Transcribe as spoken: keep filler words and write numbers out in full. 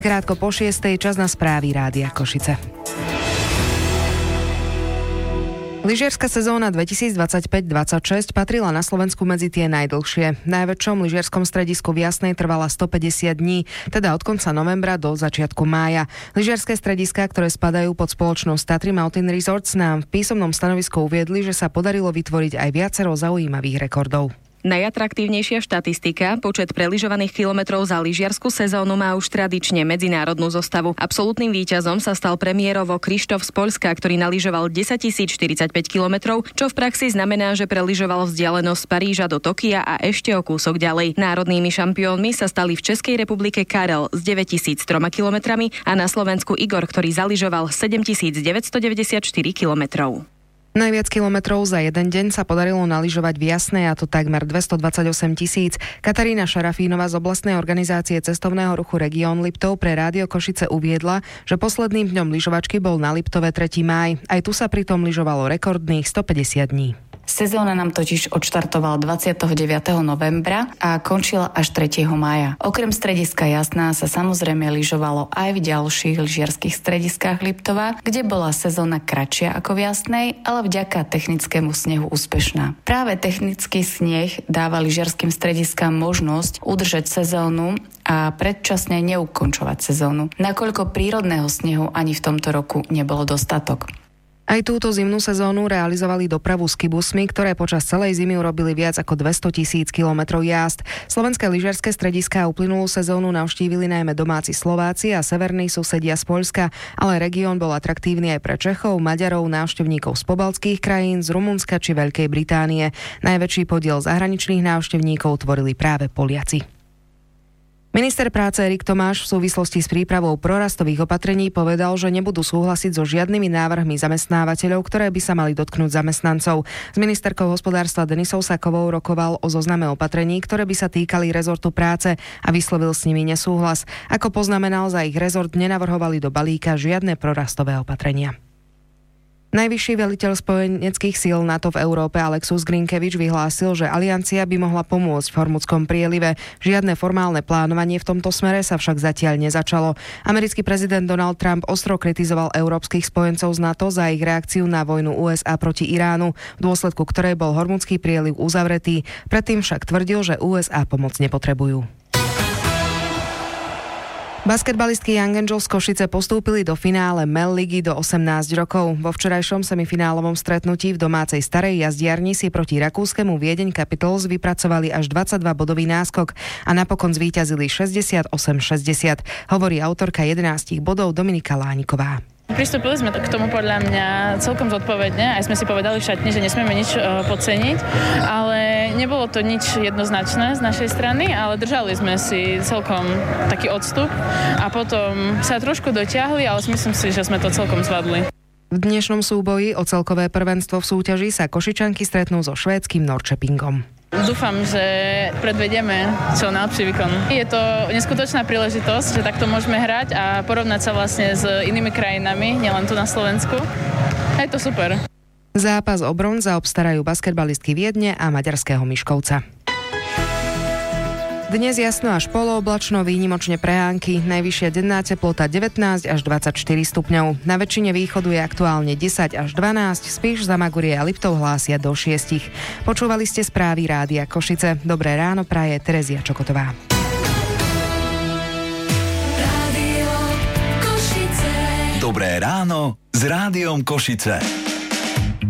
Krátko po šiestej, čas na správy Rádia Košice. Lyžiarska sezóna dvetisícdvadsaťpäť dvadsaťšesť patrila na Slovensku medzi tie najdlhšie. V najväčšom lyžiarskom stredisku v Jasnej trvala stopäťdesiat dní, teda od konca novembra do začiatku mája. Lyžiarske strediská, ktoré spadajú pod spoločnosť Tatry Mountain Resorts, nám v písomnom stanovisku uviedli, že sa podarilo vytvoriť aj viacero zaujímavých rekordov. Najatraktívnejšia štatistika, počet prelyžovaných kilometrov za lyžiarsku sezónu má už tradične medzinárodnú zostavu. Absolútnym víťazom sa stal premiérovo Krištof z Poľska, ktorý nalyžoval desaťtisícštyridsaťpäť kilometrov, čo v praxi znamená, že prelyžoval vzdialenosť z Paríža do Tokia a ešte o kúsok ďalej. Národnými šampiónmi sa stali v Českej republike Karel s deväťtisíctri kilometrami a na Slovensku Igor, ktorý zalyžoval sedemtisícdeväťstodeväťdesiatštyri kilometrov. Najviac kilometrov za jeden deň sa podarilo nalyžovať v Jasnej, a to takmer dvestodvadsaťosem tisíc. Katarína Šarafínová z oblastnej organizácie cestovného ruchu Región Liptov pre Rádio Košice uviedla, že posledným dňom lyžovačky bol na Liptove tretieho mája. Aj tu sa pritom lyžovalo rekordných stopäťdesiat dní. Sezóna nám totiž odštartovala dvadsiateho deviateho novembra a končila až tretieho mája. Okrem strediska Jasná sa samozrejme lyžovalo aj v ďalších lyžiarskych strediskách Liptova, kde bola sezóna kratšia ako v Jasnej, ale vďaka technickému snehu úspešná. Práve technický sneh dáva lyžiarskym strediskám možnosť udržať sezónu a predčasne neukončovať sezónu, nakoľko prírodného snehu ani v tomto roku nebolo dostatok. Aj túto zimnú sezónu realizovali dopravu s kibusmi, ktoré počas celej zimy urobili viac ako dvestotisíc kilometrov jazd. Slovenské lyžiarske strediská uplynulú sezónu navštívili najmä domáci Slováci a severní susedia z Poľska, ale región bol atraktívny aj pre Čechov, Maďarov, návštevníkov z pobaltských krajín, z Rumunska či Veľkej Británie. Najväčší podiel zahraničných návštevníkov tvorili práve Poliaci. Minister práce Erik Tomáš v súvislosti s prípravou prorastových opatrení povedal, že nebudú súhlasiť so žiadnymi návrhmi zamestnávateľov, ktoré by sa mali dotknúť zamestnancov. S ministerkou hospodárstva Denisou Sakovou rokoval o zozname opatrení, ktoré by sa týkali rezortu práce, a vyslovil s nimi nesúhlas. Ako poznamenal, za ich rezort nenavrhovali do balíka žiadne prorastové opatrenia. Najvyšší veliteľ spojeneckých síl NATO v Európe Alexus Grinkevič vyhlásil, že aliancia by mohla pomôcť v Hormutskom prielive. Žiadne formálne plánovanie v tomto smere sa však zatiaľ nezačalo. Americký prezident Donald Trump ostro kritizoval európskych spojencov z NATO za ich reakciu na vojnu ú es á proti Iránu, v dôsledku ktorej bol Hormutský prieliv uzavretý. Predtým však tvrdil, že ú es á pomoc nepotrebujú. Basketbalistky Young Angels Košice postúpili do finále em e el ligy do osemnásť rokov. Vo včerajšom semifinálovom stretnutí v domácej starej jazdiarni si proti rakúskemu Viedeň Capitals vypracovali až dvadsaťdva bodový náskok a napokon zvíťazili šesťdesiatosem šesťdesiat, hovorí autorka jedenásť bodov Dominika Lániková. Pristúpili sme k tomu podľa mňa celkom zodpovedne, aj sme si povedali v šatni, že nesmieme nič uh, podceniť, ale nebolo to nič jednoznačné z našej strany, ale držali sme si celkom taký odstup a potom sa trošku dotiahli, ale myslím si, že sme to celkom zvládli. V dnešnom súboji o celkové prvenstvo v súťaži sa Košičanky stretnú so švédskym Norrköpingom. Dúfam, že predvedieme čo najlepší výkon. Je to neskutočná príležitosť, že takto môžeme hrať a porovnať sa vlastne s inými krajinami, nielen tu na Slovensku. A je to super. Zápas o bronza obstarajú basketbalistky Viedne a maďarského Miškovca. Dnes jasno až polooblačno, výnimočne prehánky, najvyššia denná teplota devätnásť až dvadsaťštyri stupňov. Na väčšine východu je aktuálne desať až dvanásť, Spiš, Zamagurie a Liptov hlásia do šiestich. Počúvali ste správy Rádia Košice. Dobré ráno praje Terezia Čokotová. Dobré ráno s Rádiom Košice.